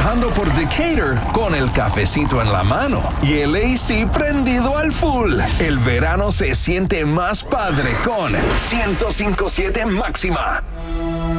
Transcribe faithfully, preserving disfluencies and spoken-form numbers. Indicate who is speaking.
Speaker 1: bajando por Decatur con el cafecito en la mano y el A C prendido al full. El verano se siente más padre con ciento cinco punto siete Máxima.